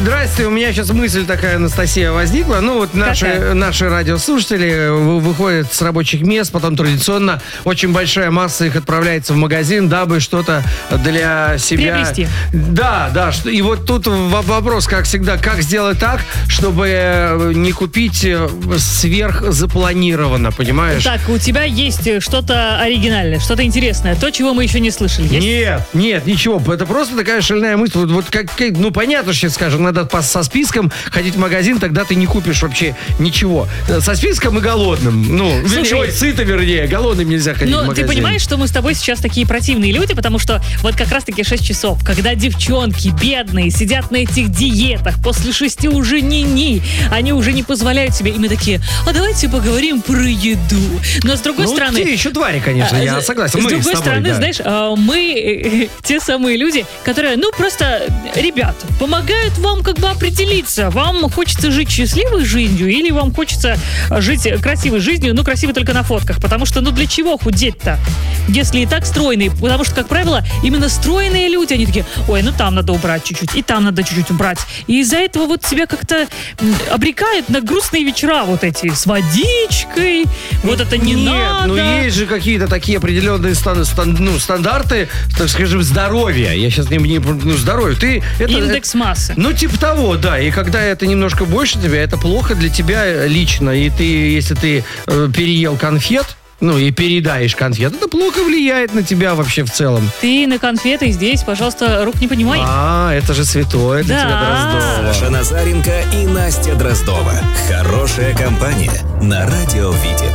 Здрасте, у меня сейчас мысль такая, Анастасия, возникла. Ну, вот наши радиослушатели выходят с рабочих мест, потом традиционно очень большая масса их отправляется в магазин, дабы что-то для себя... Приобрести. Да. И вот тут вопрос, как всегда, как сделать так, чтобы не купить сверхзапланированно, понимаешь? Так, у тебя есть что-то оригинальное, что-то интересное, то, чего мы еще не слышали. Есть? Нет, ничего. Это просто такая шальная мысль. Вот ну, понятно, что, скажем, надо со списком ходить в магазин, тогда ты не купишь вообще ничего. Со списком и голодным. Ну, сыто, голодным нельзя ходить в магазин. Но ты понимаешь, что мы с тобой сейчас такие противные люди, потому что вот как раз-таки 6 часов, когда девчонки бедные сидят на этих диетах, после 6 уже они уже не позволяют себе, и мы такие, а давайте поговорим про еду. Но с другой стороны... те еще твари, конечно, я согласен. С другой стороны, знаешь, мы те самые люди, которые, просто, ребят, помогают вам как бы определиться, вам хочется жить счастливой жизнью или вам хочется жить красивой жизнью, красивой только на фотках, потому что, для чего худеть-то, если и так стройные, потому что, как правило, именно стройные люди, они такие, ой, там надо убрать чуть-чуть, и там надо чуть-чуть убрать, и из-за этого вот себя как-то обрекают на грустные вечера вот эти, с водичкой, вот это не надо. Есть же какие-то такие определенные стандарты, так скажем, здоровья. Я сейчас не здоровье. Индекс массы. Типа того, да. И когда это немножко больше тебя, это плохо для тебя лично. И если ты переел конфет, и передаешь конфет, это плохо влияет на тебя вообще в целом. Ты на конфеты здесь, пожалуйста, рук не поднимай. Это же святое для тебя, Дроздова. Саша Назаренко и Настя Дроздова. Хорошая компания на Радио Вите.